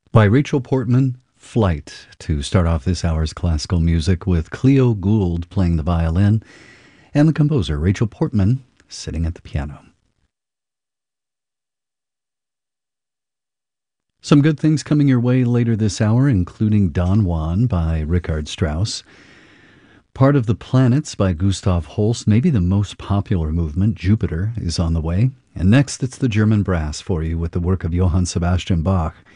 By Rachel Portman, Flight, to start off this hour's classical music with Cleo Gould playing the violin and the composer Rachel Portman sitting at the piano. Some good things coming your way later this hour, including Don Juan by Richard Strauss, Part of the Planets by Gustav Holst, maybe the most popular movement, Jupiter, is on the way. And next, it's the German brass for you with the work of Johann Sebastian Bach.